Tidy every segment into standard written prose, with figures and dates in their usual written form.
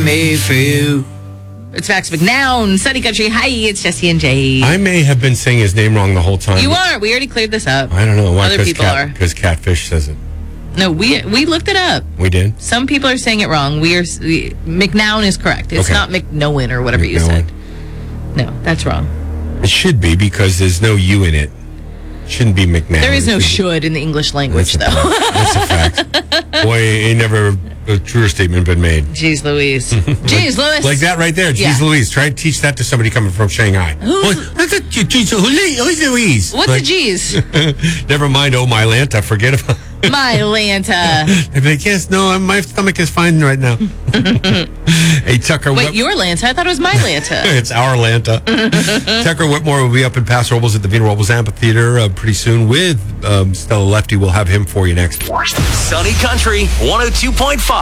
move foo. It's Max McNown, Sunny Country. Hi, it's Jesse and Jay. I may have been saying his name wrong the whole time. You are. We already cleared this up. I don't know why. Other people are. Because Catfish says it. No, we looked it up. We did? Some people are saying it wrong. McNown is correct. It's not McNowan or whatever you said. No, that's wrong. It should be because there's no U in it. It shouldn't be McNown. There is no should in the English language, though. That's a fact. Boy, ain't never a truer statement been made. Jeez Louise. Jeez Louise. Like that right there. Jeez Louise. Try to teach that to somebody coming from Shanghai. Jeez Louise. What's a Jeez? Never mind, oh, my Lanta. Forget about it. My Lanta. I'd be like, yes, no, my stomach is fine right now. Hey, Tucker. Wait, your Lanta? I thought it was my Lanta. It's our Lanta. Tucker Whitmore will be up in Paso Robles at the Vina Robles Amphitheater pretty soon with Stella Lefty. We'll have him for you next. Sunny Country 102.5.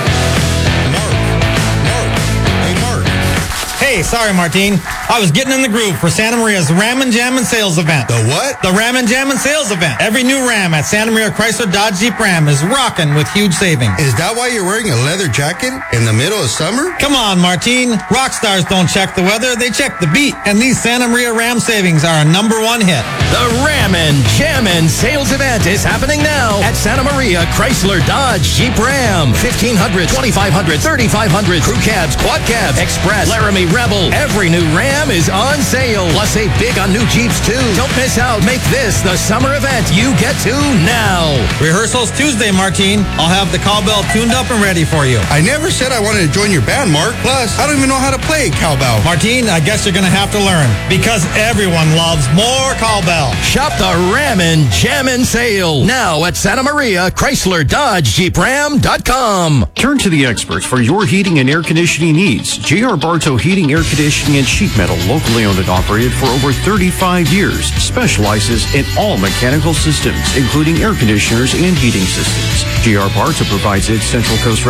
Hey, sorry, Martine. I was getting in the groove for Santa Maria's Ram and Jammin' Sales Event. The what? The Ram and Jammin' Sales Event. Every new Ram at Santa Maria Chrysler Dodge Jeep Ram is rocking with huge savings. Is that why you're wearing a leather jacket in the middle of summer? Come on, Martine. Rock stars don't check the weather, they check the beat. And these Santa Maria Ram savings are a #1 hit. The Ram and Jammin' Sales Event is happening now at Santa Maria Chrysler Dodge Jeep Ram. 1500, 2500, 3500, crew cabs, quad cabs, Express, Laramie Rebel. Every new Ram is on sale. Plus, save big on new Jeeps, too. Don't miss out. Make this the summer event you get to now. Rehearsals Tuesday, Martine. I'll have the cowbell tuned up and ready for you. I never said I wanted to join your band, Mark. Plus, I don't even know how to play cowbell. Martine, I guess you're going to have to learn. Because everyone loves more cowbell. Shop the Ram and Jammin' Sale now at Santa Maria Chrysler Dodge Jeep Ram.com. Turn to the experts for your heating and air conditioning needs. J.R. Bartow Heating, Air Conditioning, and Sheet Metal, locally owned and operated for over 35 years, specializes in all mechanical systems, including air conditioners and heating systems. J.R. Bartow provides its Central Coast